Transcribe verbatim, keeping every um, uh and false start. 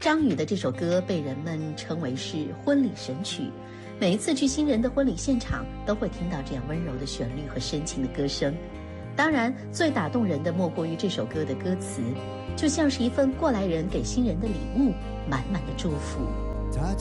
张宇的这首歌被人们称为是婚礼神曲，每一次去新人的婚礼现场都会听到这样温柔的旋律和深情的歌声。当然最打动人的莫过于这首歌的歌词，就像是一份过来人给新人的礼物，满满的祝福。 他